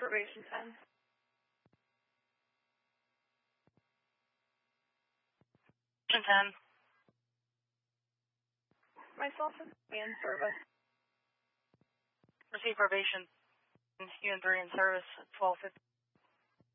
probation 10. Probation 10. Myself and in service. Receive probation. Unit 3 in service at 12:50.